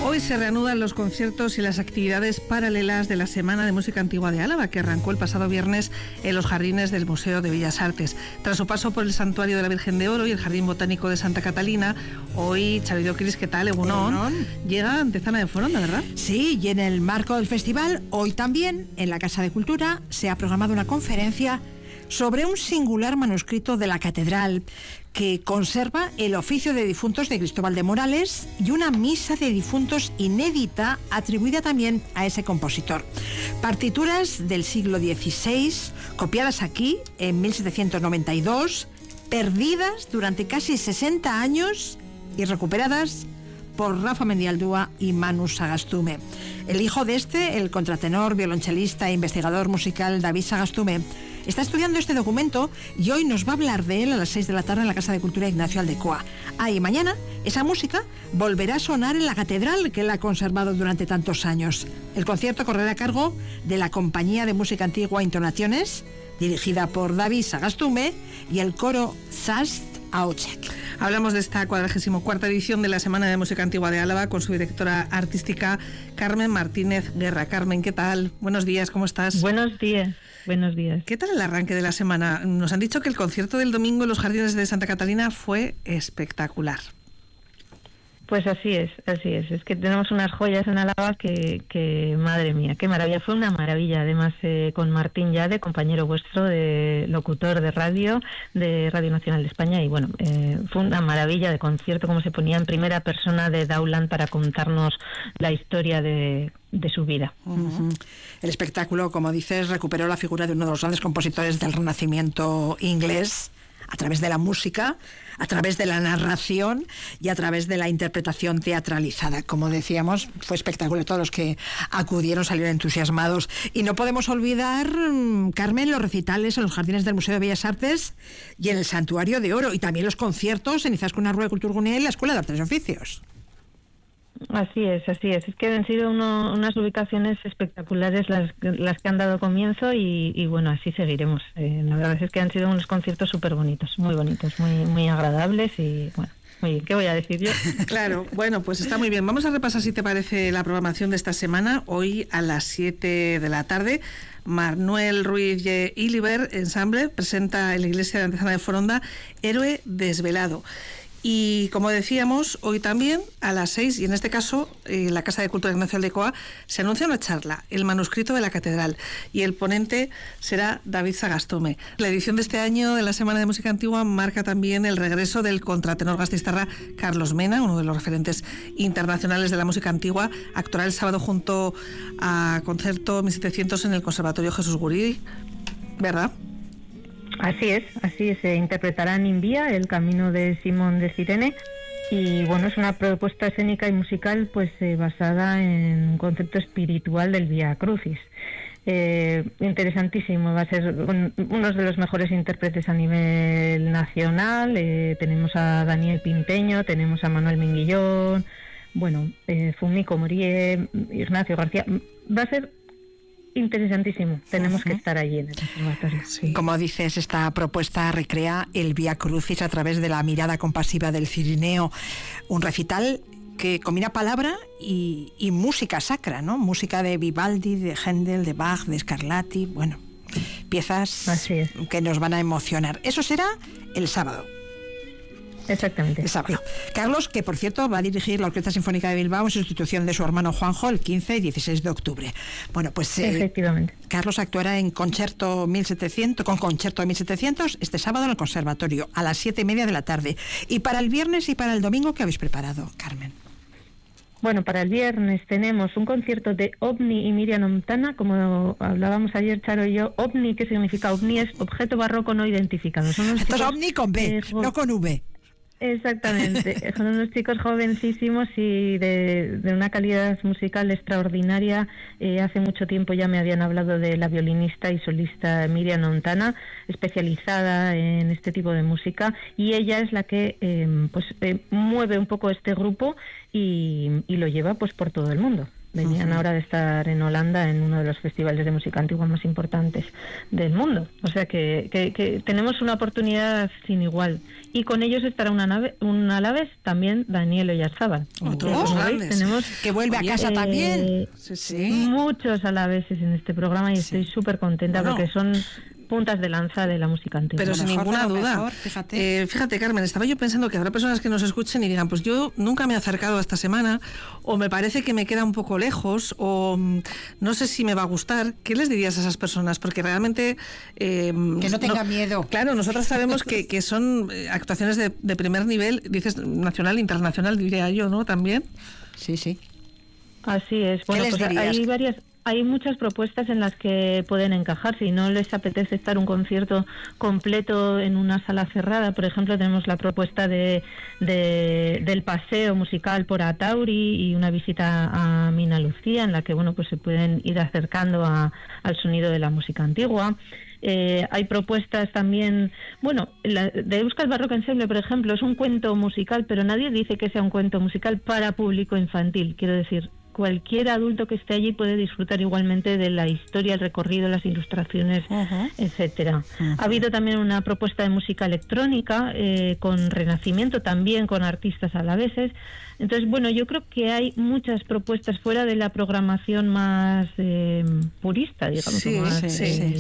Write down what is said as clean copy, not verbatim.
Hoy se reanudan los conciertos y las actividades paralelas de la Semana de Música Antigua de Álava, que arrancó el pasado viernes en los jardines del Museo de Bellas Artes. Tras su paso por el Santuario de la Virgen de Oro y el Jardín Botánico de Santa Catalina, hoy, Chavidoquiris, ¿qué tal? Egunon. Llega Antezana de Foronda, ¿verdad? Sí, y en el marco del festival, hoy también, en la Casa de Cultura, se ha programado una conferencia sobre un singular manuscrito de la catedral que conserva el oficio de difuntos de Cristóbal de Morales y una misa de difuntos inédita atribuida también a ese compositor. Partituras del siglo XVI, copiadas aquí en 1792, perdidas durante casi 60 años y recuperadas por Rafa Mendialdúa y Manu Sagastume. El hijo de el contratenor, violonchelista e investigador musical David Sagastume, está estudiando este documento y hoy nos va a hablar de él a las 6 de la tarde en la Casa de Cultura Ignacio Aldecoa. Y mañana esa música volverá a sonar en la catedral que él ha conservado durante tantos años. El concierto correrá a cargo de la Compañía de Música Antigua Intonaciones, dirigida por David Sagastume, y el coro Sast Aochek. Hablamos de esta 44ª edición de la Semana de Música Antigua de Álava con su directora artística Carmen Martínez Guerra. Carmen, ¿qué tal? Buenos días, ¿cómo estás? Buenos días. Buenos días. ¿Qué tal el arranque de la semana? Nos han dicho que el concierto del domingo en los jardines de Santa Catalina fue espectacular. Pues así es, así es. Es que tenemos unas joyas en Álava que madre mía, qué maravilla. Fue una maravilla, además, con Martín Llade, compañero vuestro, de locutor de Radio Nacional de España, y bueno, fue una maravilla de concierto, como se ponía en primera persona de Dowland para contarnos la historia de su vida. Uh-huh. El espectáculo, como dices, recuperó la figura de uno de los grandes compositores del Renacimiento inglés, a través de la música, a través de la narración y a través de la interpretación teatralizada. Como decíamos, fue espectacular. Todos los que acudieron salieron entusiasmados. Y no podemos olvidar, Carmen, los recitales en los jardines del Museo de Bellas Artes y en el Santuario de Oro, y también los conciertos en Izaskun Arrue Kulturgunea y la Escuela de Artes y Oficios. Así es, así es. Es que han sido unas ubicaciones espectaculares las que han dado comienzo y bueno, así seguiremos. La verdad es que han sido unos conciertos súper bonitos, muy muy agradables y bueno. Oye, ¿qué voy a decir yo? Claro, bueno, pues está muy bien. Vamos a repasar, si te parece, la programación de esta semana. Hoy a las 7 de la tarde, Manuel Ruiz Iliber Ensemble presenta en la iglesia de Antezana de Foronda Héroe Desvelado. Y como decíamos, hoy también a las 6, y en este caso en la Casa de Cultura Ignacio Aldecoa, se anuncia una charla, el manuscrito de la catedral, y el ponente será David Sagastume. La edición de este año de la Semana de Música Antigua marca también el regreso del contratenor gasteiztarra Carlos Mena, uno de los referentes internacionales de la música antigua. Actuará el sábado junto a Concerto 1700 en el Conservatorio Jesús Guridi, ¿verdad? Así es, se interpretará en Invía, el camino de Simón de Cirene, y bueno, es una propuesta escénica y musical pues basada en un concepto espiritual del Vía Crucis. Interesantísimo, va a ser uno de los mejores intérpretes a nivel nacional. Tenemos a Daniel Pinteño, tenemos a Manuel Minguillón, bueno, Fumico Morie, Ignacio García. Va a ser interesantísimo, tenemos que estar allí en el conservatorio. Sí. Como dices, esta propuesta recrea el Vía Crucis a través de la mirada compasiva del Cirineo, un recital que combina palabra y música sacra, ¿no? Música de Vivaldi, de Händel, de Bach, de Scarlatti, bueno, piezas que nos van a emocionar. Eso será el sábado. Exactamente. El sábado. Sí. Carlos, que por cierto va a dirigir la Orquesta Sinfónica de Bilbao en sustitución de su hermano Juanjo el 15 y 16 de octubre. Bueno, pues efectivamente. Carlos actuará en Concerto 1700 este sábado en el Conservatorio a las 7:30 de la tarde. Y para el viernes y para el domingo, ¿qué habéis preparado, Carmen? Bueno, para el viernes tenemos un concierto de OVNI y Miriam Ontana, como hablábamos ayer, Charo y yo. OVNI, ¿qué significa? OVNI es objeto barroco no identificado. Esto es OVNI con B, no con V. Exactamente, son unos chicos jovencísimos y de una calidad musical extraordinaria. Hace mucho tiempo ya me habían hablado de la violinista y solista Miriam Ontana, especializada en este tipo de música, y ella es la que mueve un poco este grupo y lo lleva pues por todo el mundo. Venían ahora de estar en Holanda en uno de los festivales de música antigua más importantes del mundo. O sea que tenemos una oportunidad sin igual. Y con ellos estará un Alavés, también Daniel Oyarzábal. Todos grandes. Tenemos que vuelve a casa también. Muchos alaveses en este programa y estoy súper contenta porque son puntas de lanza de la música antigua. Pero sin ninguna duda. Mejor, fíjate, Carmen, estaba yo pensando que habrá personas que nos escuchen y digan, pues yo nunca me he acercado a esta semana, o me parece que me queda un poco lejos, o no sé si me va a gustar. ¿Qué les dirías a esas personas? Porque realmente... que no tengan miedo. Claro, nosotros sabemos que son actuaciones de primer nivel, dices nacional, internacional, diría yo, ¿no? También. Sí, sí. Así es. Bueno, ¿Qué les dirías? Hay muchas propuestas en las que pueden encajar. Si no les apetece estar un concierto completo en una sala cerrada, por ejemplo, tenemos la propuesta del paseo musical por Atauri y una visita a Mina Lucía, en la que pues se pueden ir acercando al sonido de la música antigua. Hay propuestas también, de Euskal Barrock Ensemble, por ejemplo, es un cuento musical, pero nadie dice que sea un cuento musical para público infantil. Quiero decir, cualquier adulto que esté allí puede disfrutar igualmente de la historia, el recorrido, las ilustraciones, etcétera. Ha habido también una propuesta de música electrónica con Renacimiento, también con artistas alaveses. Entonces, yo creo que hay muchas propuestas fuera de la programación más purista, digamos. Sí.